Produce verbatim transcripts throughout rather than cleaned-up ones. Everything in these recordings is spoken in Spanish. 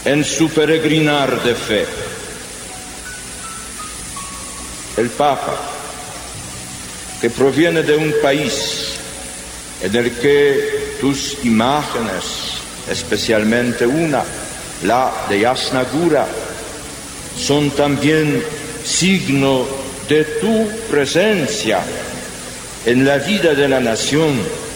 en su peregrinar de fe. El Papa, que proviene de un país en el que tus imágenes, especialmente una, la de Jasna Góra, son también signo de tu presencia en la vida de la nación,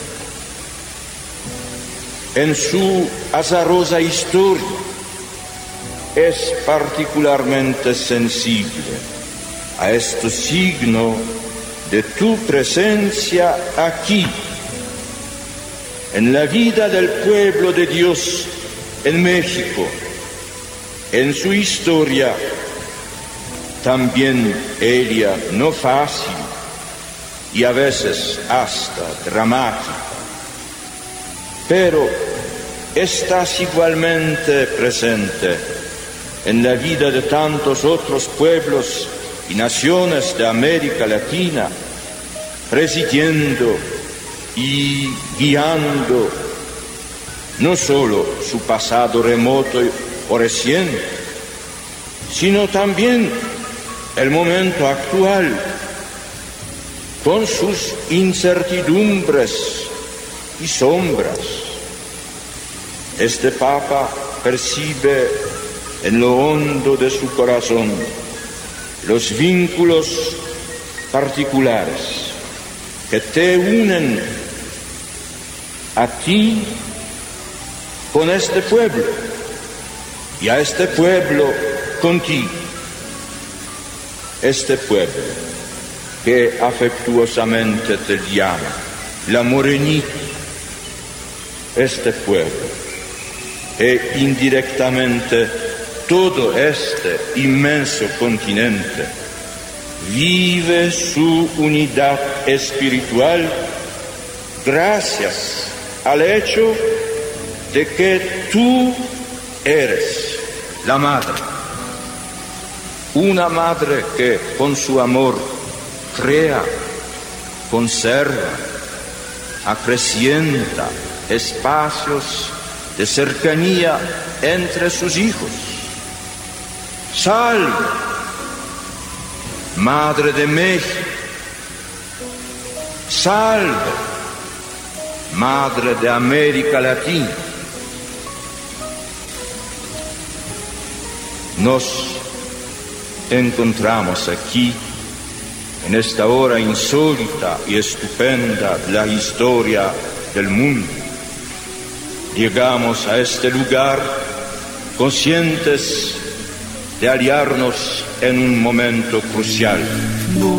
en su azarosa historia, es particularmente sensible a este signo de tu presencia aquí, en la vida del pueblo de Dios en México, en su historia, también ella no fácil y a veces hasta dramática, pero estás igualmente presente en la vida de tantos otros pueblos y naciones de América Latina, presidiendo y guiando no solo su pasado remoto o reciente, sino también el momento actual, con sus incertidumbres y sombras. Este Papa percibe en lo hondo de su corazón los vínculos particulares que te unen a ti con este pueblo y a este pueblo contigo. Este pueblo que afectuosamente te llama la Morenita, este pueblo e indirectamente todo este inmenso continente vive su unidad espiritual gracias al hecho de que tú eres la madre, una madre que con su amor crea, conserva, acrecienta espacios de cercanía entre sus hijos. Salve, Madre de México, salve, Madre de América Latina. Nos encontramos aquí en esta hora insólita y estupenda de la historia del mundo. Llegamos a este lugar conscientes de aliarnos en un momento crucial.